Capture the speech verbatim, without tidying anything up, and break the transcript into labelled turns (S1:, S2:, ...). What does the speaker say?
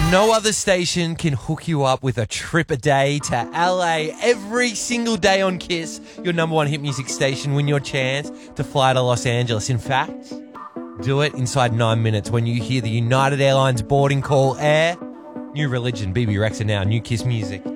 S1: No other station can hook you up with a trip a day to L A every single day on Kiss, your number one hit music station. Win your chance to fly to Los Angeles. In fact, do it inside nine minutes when you hear the United Airlines boarding call air. New Religion, B B Rexa now, new Kiss music.